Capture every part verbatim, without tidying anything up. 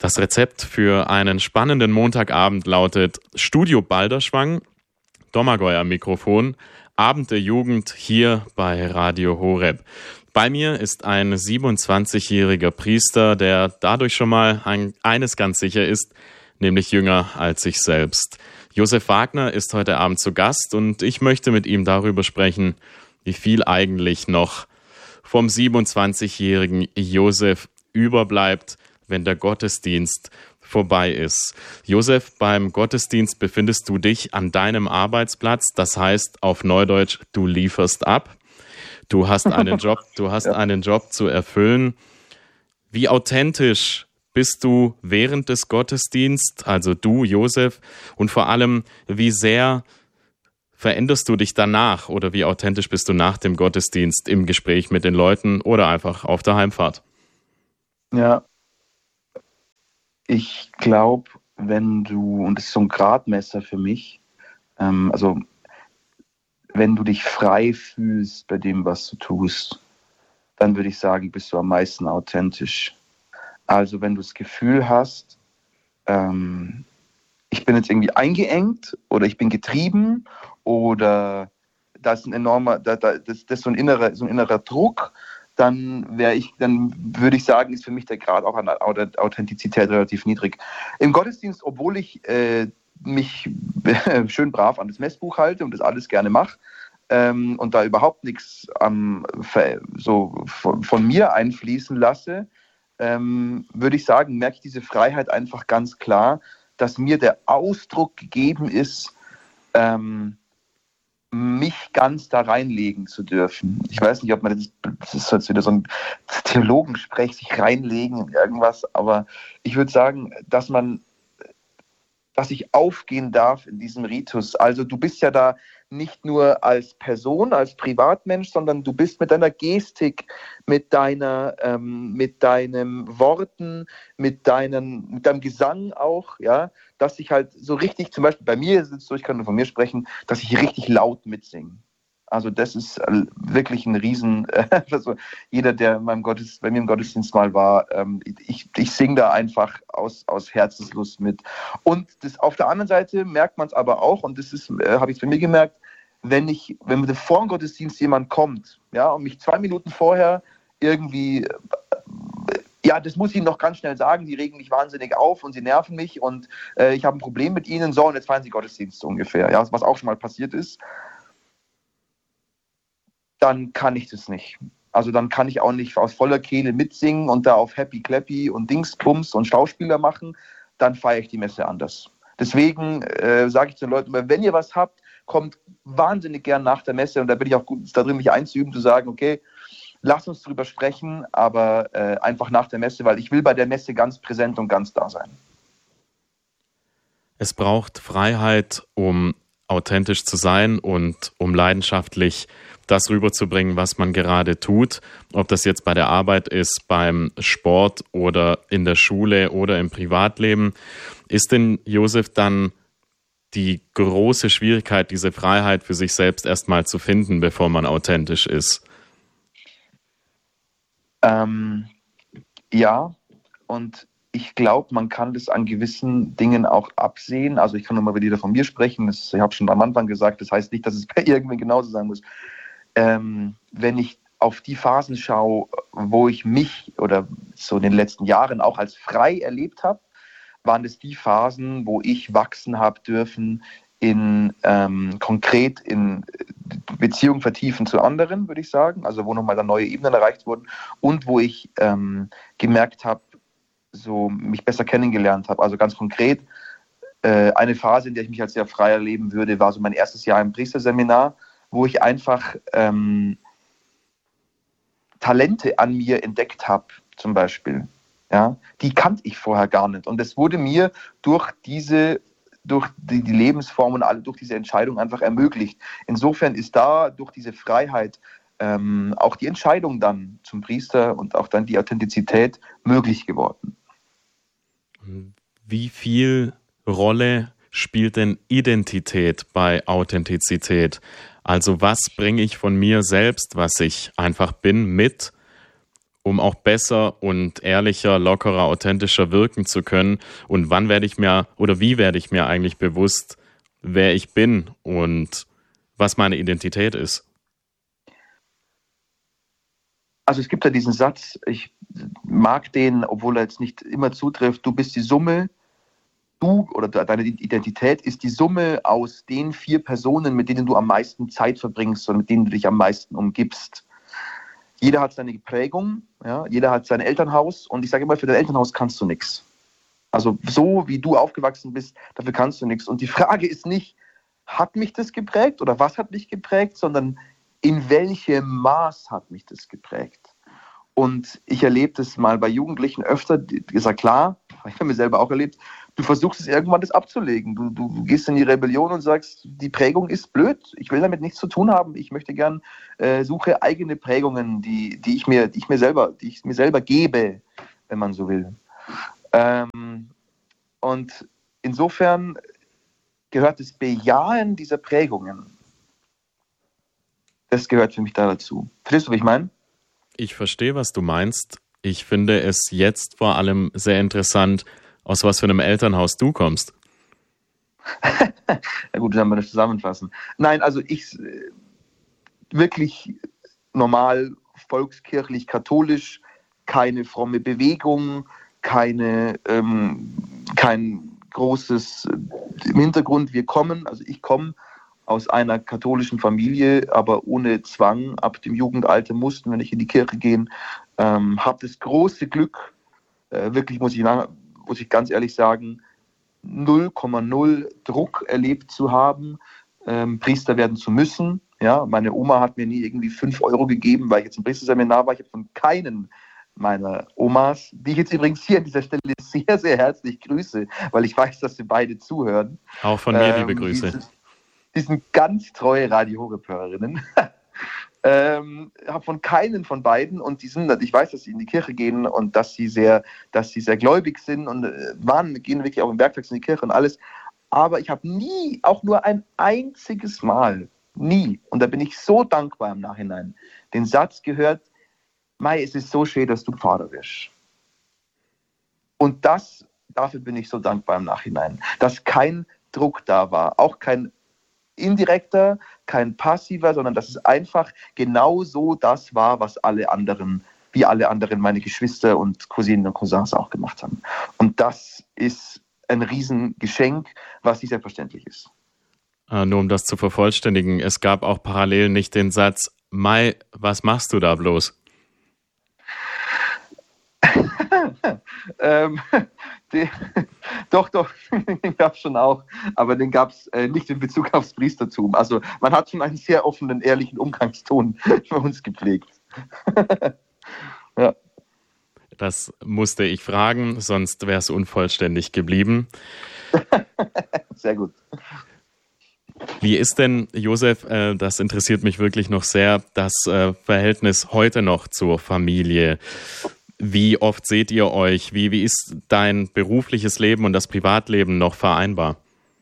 Das Rezept für einen spannenden Montagabend lautet Studio Balderschwang, Domagoj am Mikrofon, Abend der Jugend hier bei Radio Horeb. Bei mir ist ein siebenundzwanzigjähriger Priester, der dadurch schon mal ein, eines ganz sicher ist, nämlich jünger als ich selbst. Josef Wagner ist heute Abend zu Gast und ich möchte mit ihm darüber sprechen, wie viel eigentlich noch vom siebenundzwanzigjährigen Josef überbleibt, wenn der Gottesdienst vorbei ist. Josef, beim Gottesdienst befindest du dich an deinem Arbeitsplatz, das heißt auf Neudeutsch, du lieferst ab. Du hast einen Job, du hast ja. einen Job zu erfüllen. Wie authentisch bist du während des Gottesdienstes, also du, Josef, und vor allem, wie sehr veränderst du dich danach oder wie authentisch bist du nach dem Gottesdienst im Gespräch mit den Leuten oder einfach auf der Heimfahrt? Ja, ich glaube, wenn du, und das ist so ein Gradmesser für mich, ähm, also wenn du dich frei fühlst bei dem, was du tust, dann würde ich sagen, bist du am meisten authentisch. Also wenn du das Gefühl hast, ähm, ich bin jetzt irgendwie eingeengt oder ich bin getrieben oder da ist ein enormer, da, da, das, das ist so ein innerer, so ein innerer Druck, dann wäre ich, dann würde ich sagen, ist für mich der Grad auch an Authentizität relativ niedrig. Im Gottesdienst, obwohl ich äh, mich schön brav an das Messbuch halte und das alles gerne mache ähm, und da überhaupt nichts ähm, so von, von mir einfließen lasse, ähm, würde ich sagen, merke ich diese Freiheit einfach ganz klar, dass mir der Ausdruck gegeben ist, ähm, mich ganz da reinlegen zu dürfen. Ich weiß nicht, ob man das, das ist jetzt wieder so ein Theologensprech, sich reinlegen in irgendwas, aber ich würde sagen, dass man, dass ich aufgehen darf in diesem Ritus. Also du bist ja da nicht nur als Person, als Privatmensch, sondern du bist mit deiner Gestik, mit deiner, ähm, mit deinen Worten, mit, deinen, mit deinem Gesang auch, ja, dass ich halt so richtig, zum Beispiel bei mir ist es so, ich kann nur von mir sprechen, dass ich richtig laut mitsinge. Also das ist wirklich ein Riesen, also jeder, der in meinem Gottes, bei mir im Gottesdienst mal war, ähm, ich, ich singe da einfach aus, aus Herzenslust mit. Und das, auf der anderen Seite merkt man es aber auch, und das ist, äh, habe ich bei mir gemerkt, wenn ich, wenn vor dem Gottesdienst jemand kommt, ja, und mich zwei Minuten vorher irgendwie, ja, das muss ich Ihnen noch ganz schnell sagen, die regen mich wahnsinnig auf und sie nerven mich und äh, ich habe ein Problem mit Ihnen, so, und jetzt feiern Sie Gottesdienst so ungefähr, ja, was auch schon mal passiert ist, dann kann ich das nicht. Also dann kann ich auch nicht aus voller Kehle mitsingen und da auf Happy Clappy und Dingsbums und Schauspieler machen, dann feiere ich die Messe anders. Deswegen äh, sage ich zu den Leuten, wenn ihr was habt, kommt wahnsinnig gern nach der Messe und da bin ich auch gut da drin, mich einzuüben, zu sagen, okay, lass uns drüber sprechen, aber äh, einfach nach der Messe, weil ich will bei der Messe ganz präsent und ganz da sein. Es braucht Freiheit, um authentisch zu sein und um leidenschaftlich das rüberzubringen, was man gerade tut. Ob das jetzt bei der Arbeit ist, beim Sport oder in der Schule oder im Privatleben. Ist denn, Josef, dann die große Schwierigkeit, diese Freiheit für sich selbst erstmal zu finden, bevor man authentisch ist? Ähm, ja, und ich glaube, man kann das an gewissen Dingen auch absehen. Also ich kann nur mal wieder von mir sprechen. Das, ich habe schon am Anfang gesagt, das heißt nicht, dass es bei irgendwen genauso sein muss. Ähm, wenn ich auf die Phasen schaue, wo ich mich oder so in den letzten Jahren auch als frei erlebt habe, waren es die Phasen, wo ich wachsen habe dürfen in ähm, konkret in Beziehungen vertiefen zu anderen, würde ich sagen, also wo nochmal dann neue Ebenen erreicht wurden und wo ich ähm, gemerkt habe, so mich besser kennengelernt habe. Also ganz konkret, äh, eine Phase, in der ich mich als sehr frei erleben würde, war so mein erstes Jahr im Priesterseminar, wo ich einfach ähm, Talente an mir entdeckt habe, zum Beispiel. Ja, die kannte ich vorher gar nicht. Und es wurde mir durch diese, durch die, die Lebensform und alle, durch diese Entscheidung einfach ermöglicht. Insofern ist da durch diese Freiheit ähm, auch die Entscheidung dann zum Priester und auch dann die Authentizität möglich geworden. Wie viel Rolle spielt denn Identität bei Authentizität? Also was bringe ich von mir selbst, was ich einfach bin, mit? um auch besser und ehrlicher, lockerer, authentischer wirken zu können? Und wann werde ich mir oder wie werde ich mir eigentlich bewusst, wer ich bin und was meine Identität ist? Also es gibt ja diesen Satz, ich mag den, obwohl er jetzt nicht immer zutrifft, du bist die Summe, du oder deine Identität ist die Summe aus den vier Personen, mit denen du am meisten Zeit verbringst und mit denen du dich am meisten umgibst. Jeder hat seine Prägung, ja, jeder hat sein Elternhaus und ich sage immer, für dein Elternhaus kannst du nichts. Also so wie du aufgewachsen bist, dafür kannst du nichts. Und die Frage ist nicht, hat mich das geprägt oder was hat mich geprägt, sondern in welchem Maß hat mich das geprägt? Und ich erlebe das mal bei Jugendlichen öfter, ist ja klar, ich habe mir selber auch erlebt, du versuchst es irgendwann das abzulegen. Du, du gehst in die Rebellion und sagst, die Prägung ist blöd, ich will damit nichts zu tun haben, ich möchte gern, äh, suche eigene Prägungen, die, die, ich mir, die, ich mir selber, die ich mir selber gebe, wenn man so will. Ähm, und insofern gehört das Bejahen dieser Prägungen, das gehört für mich da dazu. Verstehst du, was ich meine? Ich verstehe, was du meinst. Ich finde es jetzt vor allem sehr interessant, aus was für einem Elternhaus du kommst. Na gut, dann wir das zusammenfassen. Nein, also ich äh, wirklich normal, volkskirchlich, katholisch, keine fromme Bewegung, keine, ähm, kein großes äh, im Hintergrund. Wir kommen, also ich komme aus einer katholischen Familie, aber ohne Zwang. Ab dem Jugendalter mussten wir nicht in die Kirche gehen. Ähm, habe das große Glück, äh, wirklich muss ich, muss ich ganz ehrlich sagen, null Komma null Druck erlebt zu haben, ähm, Priester werden zu müssen. Ja, meine Oma hat mir nie irgendwie fünf Euro gegeben, weil ich jetzt im Priesterseminar war. Ich habe von keinen meiner Omas, die ich jetzt übrigens hier an dieser Stelle sehr, sehr herzlich grüße, weil ich weiß, dass sie beide zuhören. Auch von mir ähm, liebe Grüße. Diese, die sind ganz treue Radio Horeb-Hörerinnen. ähm, habe von keinen von beiden und die sind, ich weiß, dass sie in die Kirche gehen und dass sie sehr, dass sie sehr gläubig sind und äh, waren, gehen wirklich auch im Werktags in die Kirche und alles. Aber ich habe nie, auch nur ein einziges Mal, nie, und da bin ich so dankbar im Nachhinein, den Satz gehört, Mai, es ist so schön, dass du Pfarrer wirst. Und das, dafür bin ich so dankbar im Nachhinein, dass kein Druck da war, auch kein indirekter, kein passiver, sondern dass es einfach genau so das war, was alle anderen, wie alle anderen, meine Geschwister und Cousinen und Cousins auch gemacht haben. Und das ist ein Riesengeschenk, was nicht selbstverständlich ist. Äh, nur um das zu vervollständigen, es gab auch parallel nicht den Satz, Mai, was machst du da bloß? ähm, die, doch, doch, den gab es schon auch, aber den gab es äh, nicht in Bezug aufs Priestertum. Also man hat schon einen sehr offenen, ehrlichen Umgangston bei uns gepflegt. Ja. Das musste ich fragen, sonst wäre es unvollständig geblieben. Sehr gut. Wie ist denn, Josef, äh, das interessiert mich wirklich noch sehr, das äh, Verhältnis heute noch zur Familie? Wie oft seht ihr euch? Wie, wie ist dein berufliches Leben und das Privatleben noch vereinbar?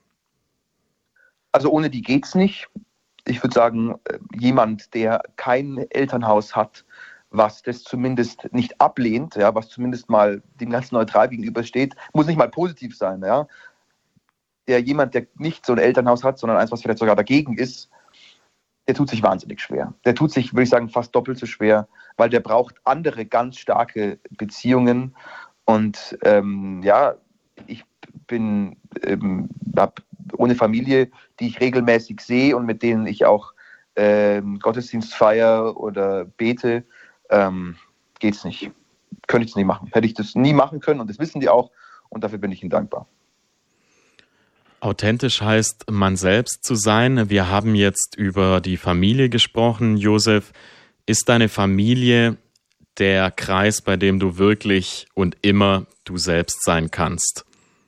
Also ohne die geht's nicht. Ich würde sagen, jemand, der kein Elternhaus hat, was das zumindest nicht ablehnt, ja, was zumindest mal dem Ganzen neutral gegenübersteht, muss nicht mal positiv sein. Ja. Der jemand, der nicht so ein Elternhaus hat, sondern eins, was vielleicht sogar dagegen ist, der tut sich wahnsinnig schwer. Der tut sich, würde ich sagen, fast doppelt so schwer, weil der braucht andere ganz starke Beziehungen. Und ähm, ja, ich bin ähm, hab ohne Familie, die ich regelmäßig sehe und mit denen ich auch ähm, Gottesdienst feiere oder bete, ähm, geht's nicht. Könnte ich es nie machen. Hätte ich das nie machen können und das wissen die auch und dafür bin ich ihnen dankbar. Authentisch heißt, man selbst zu sein. Wir haben jetzt über die Familie gesprochen. Josef, ist deine Familie der Kreis, bei dem du wirklich und immer du selbst sein kannst?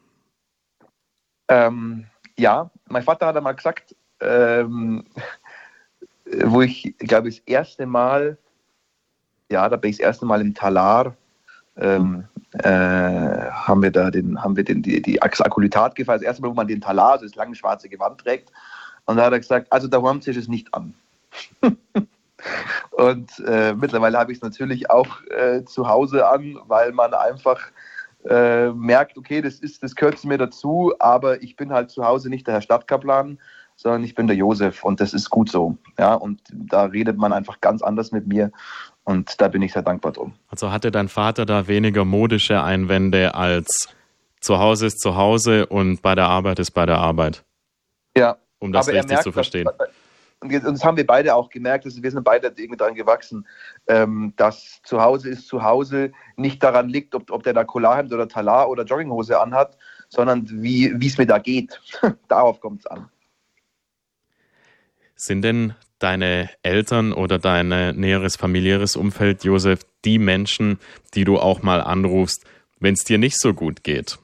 Ähm, ja, mein Vater hat einmal gesagt, ähm, wo ich, glaube ich, das erste Mal, ja, da bin ich das erste Mal im Talar, ähm, äh, haben wir da den, haben wir den, die, die Akkulitat gefeiert. Das erste Mal, wo man den Talar, also das lange schwarze Gewand trägt. Und da hat er gesagt, also da hormt sich es nicht an. Und äh, mittlerweile habe ich es natürlich auch äh, zu Hause an, weil man einfach äh, merkt, okay, das ist, das gehört zu mir dazu, aber ich bin halt zu Hause nicht der Herr Stadtkaplan, sondern ich bin der Josef und das ist gut so. Ja, und da redet man einfach ganz anders mit mir und da bin ich sehr dankbar drum. Also hatte dein Vater da weniger modische Einwände als zu Hause ist zu Hause und bei der Arbeit ist bei der Arbeit? Ja. Um das aber richtig merkt, zu verstehen. Dass, und das haben wir beide auch gemerkt, dass wir sind beide irgendwie daran gewachsen, ähm, dass zu Hause ist zu Hause nicht daran liegt, ob, ob der da Collarhemd oder Talar oder Jogginghose anhat, sondern wie es mir da geht. Darauf kommt es an. Sind denn deine Eltern oder dein näheres familiäres Umfeld, Josef, die Menschen, die du auch mal anrufst, wenn es dir nicht so gut geht?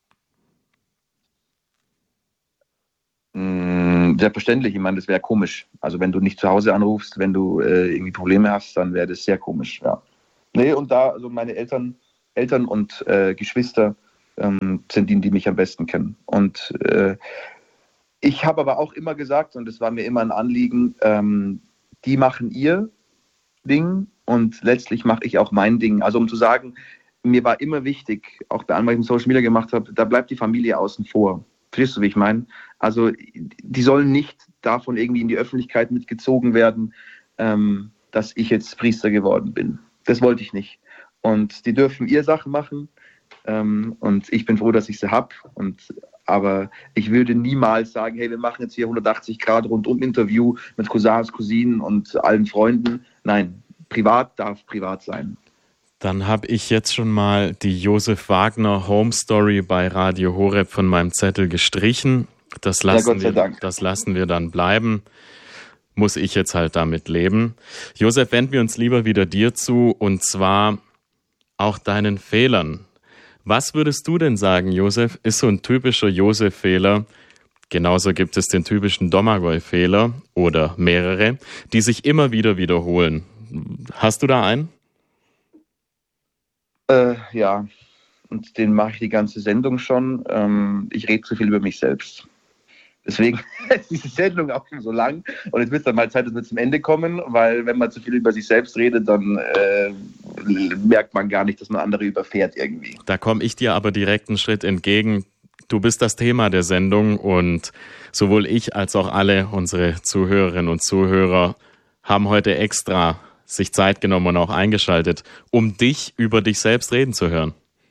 Selbstverständlich, ich meine, das wäre komisch. Also wenn du nicht zu Hause anrufst, wenn du äh, irgendwie Probleme hast, dann wäre das sehr komisch, ja. Nee, und da, also meine Eltern, Eltern und äh, Geschwister ähm, sind die, die mich am besten kennen. Und äh, ich habe aber auch immer gesagt, und das war mir immer ein Anliegen, ähm, die machen ihr Ding und letztlich mache ich auch mein Ding. Also um zu sagen, mir war immer wichtig, auch bei allem, was ich im Social Media gemacht habe, da bleibt die Familie außen vor. Verstehst du, wie ich meine? Also die sollen nicht davon irgendwie in die Öffentlichkeit mitgezogen werden, ähm, dass ich jetzt Priester geworden bin. Das wollte ich nicht. Und die dürfen ihr Sachen machen ähm, und ich bin froh, dass ich sie habe. Aber ich würde niemals sagen, hey, wir machen jetzt hier hundertachtzig Grad Rundum-Interview mit Cousins, Cousinen und allen Freunden. Nein, privat darf privat sein. Dann habe ich jetzt schon mal die Josef Wagner Home Story bei Radio Horeb von meinem Zettel gestrichen. Das lassen, ja, wir, das lassen wir dann bleiben. Muss ich jetzt halt damit leben. Josef, wenden wir uns lieber wieder dir zu und zwar auch deinen Fehlern. Was würdest du denn sagen, Josef, ist so ein typischer Josef-Fehler? Genauso gibt es den typischen Domagoj-Fehler oder mehrere, die sich immer wieder wiederholen. Hast du da einen? Äh, ja, und den mache ich die ganze Sendung schon. Ähm, ich rede zu viel über mich selbst. Deswegen ist diese Sendung auch schon so lang. Und jetzt wird es dann mal Zeit, dass wir zum Ende kommen, weil wenn man zu viel über sich selbst redet, dann äh, merkt man gar nicht, dass man andere überfährt irgendwie. Da komme ich dir aber direkt einen Schritt entgegen. Du bist das Thema der Sendung und sowohl ich als auch alle unsere Zuhörerinnen und Zuhörer haben heute extra sich Zeit genommen und auch eingeschaltet, um dich über dich selbst reden zu hören.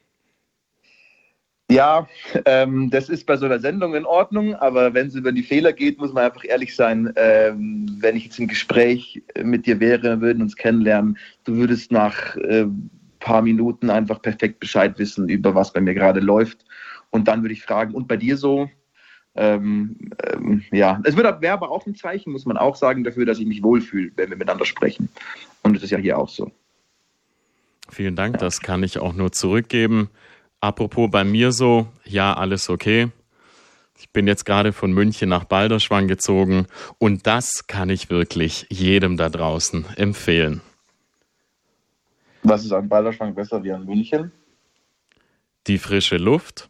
Ja, ähm, das ist bei so einer Sendung in Ordnung, aber wenn es über die Fehler geht, muss man einfach ehrlich sein. Ähm, wenn ich jetzt im Gespräch mit dir wäre, wir würden uns kennenlernen, du würdest nach ein äh, paar Minuten einfach perfekt Bescheid wissen, über was bei mir gerade läuft. Und dann würde ich fragen, und bei dir so? Ähm, ähm, ja, es wird wäre aber auch ein Zeichen, muss man auch sagen, dafür, dass ich mich wohlfühle, wenn wir miteinander sprechen. Und das ist ja hier auch so. Vielen Dank, das kann ich auch nur zurückgeben. Apropos bei mir so, ja, alles okay. Ich bin jetzt gerade von München nach Balderschwang gezogen und das kann ich wirklich jedem da draußen empfehlen. Was ist an Balderschwang besser wie an München? Die frische Luft.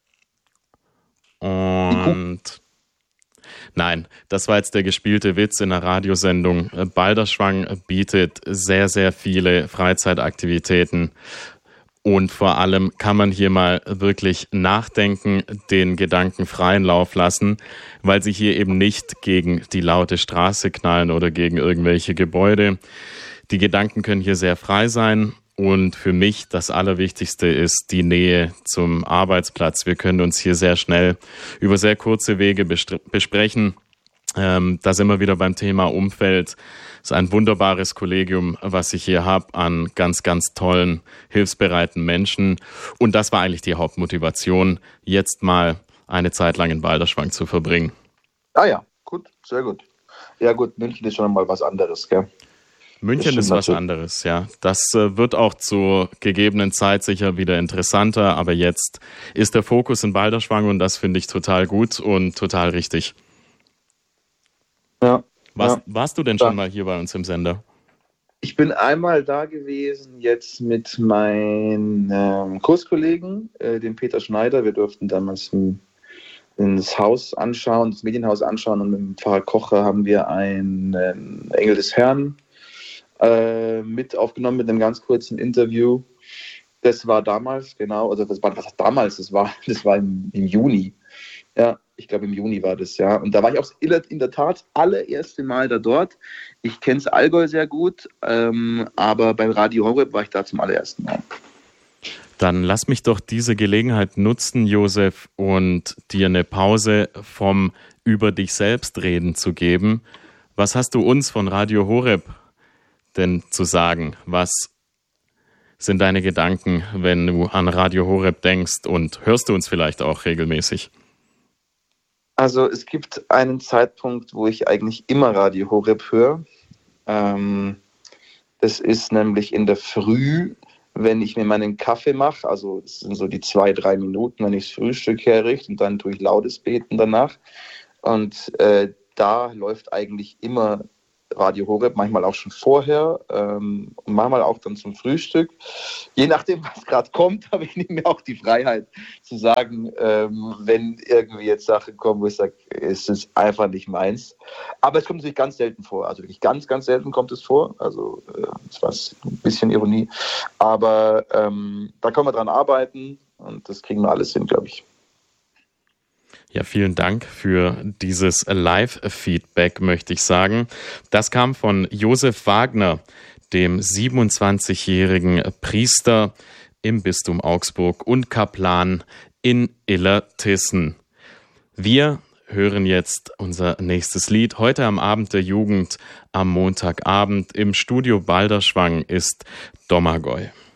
Und nein, das war jetzt der gespielte Witz in der Radiosendung. Balderschwang bietet sehr, sehr viele Freizeitaktivitäten. Und vor allem kann man hier mal wirklich nachdenken, den Gedanken freien Lauf lassen, weil sie hier eben nicht gegen die laute Straße knallen oder gegen irgendwelche Gebäude. Die Gedanken können hier sehr frei sein. Und für mich das Allerwichtigste ist die Nähe zum Arbeitsplatz. Wir können uns hier sehr schnell über sehr kurze Wege besprechen. Ähm, da sind wir wieder beim Thema Umfeld. Es ist ein wunderbares Kollegium, was ich hier habe, an ganz, ganz tollen, hilfsbereiten Menschen. Und das war eigentlich die Hauptmotivation, jetzt mal eine Zeit lang in Balderschwang zu verbringen. Ah ja, gut, sehr gut. Ja gut, München ist schon mal was anderes, gell? München ist was anderes, ja. Das äh, wird auch zur gegebenen Zeit sicher wieder interessanter, aber jetzt ist der Fokus in Balderschwang und das finde ich total gut und total richtig. Ja. Warst, ja. warst du denn schon ja. mal hier bei uns im Sender? Ich bin einmal da gewesen, jetzt mit meinem ähm, Kurskollegen, äh, dem Peter Schneider. Wir durften damals ein, ins Haus anschauen, das Medienhaus anschauen und mit dem Pfarrer Kocher haben wir einen ähm, Engel des Herrn äh, mit aufgenommen mit einem ganz kurzen Interview. Das war damals, genau, also das war, was heißt damals, das war, das war im, im Juni. Ja, ich glaube im Juni war das, ja. Und da war ich auch in der Tat allererste Mal da dort. Ich kenne das Allgäu sehr gut, ähm, aber beim Radio Horeb war ich da zum allerersten Mal. Dann lass mich doch diese Gelegenheit nutzen, Josef, und dir eine Pause vom Über dich selbst reden zu geben. Was hast du uns von Radio Horeb denn zu sagen? Was sind deine Gedanken, wenn du an Radio Horeb denkst, und hörst du uns vielleicht auch regelmäßig? Also es gibt einen Zeitpunkt, wo ich eigentlich immer Radio Horeb höre. Ähm, das ist nämlich in der Früh, wenn ich mir meinen Kaffee mache. Also es sind so die zwei, drei Minuten, wenn ich das Frühstück herrichte, und dann tue ich lautes Beten danach. Und äh, da läuft eigentlich immer Radio Horeb, manchmal auch schon vorher, ähm, und manchmal auch dann zum Frühstück. Je nachdem, was gerade kommt, habe ich mir auch die Freiheit zu sagen, ähm, wenn irgendwie jetzt Sachen kommen, wo ich sage, es ist einfach nicht meins. Aber es kommt natürlich ganz selten vor. Also wirklich ganz, ganz selten kommt es vor. Also äh, das war ein bisschen Ironie. Aber ähm, da können wir dran arbeiten, und das kriegen wir alles hin, glaube ich. Ja, vielen Dank für dieses Live-Feedback, möchte ich sagen. Das kam von Josef Wagner, dem siebenundzwanzigjährigen Priester im Bistum Augsburg und Kaplan in Illertissen. Wir hören jetzt unser nächstes Lied. Heute am Abend der Jugend, am Montagabend. Im Studio Balderschwang ist Domagoj.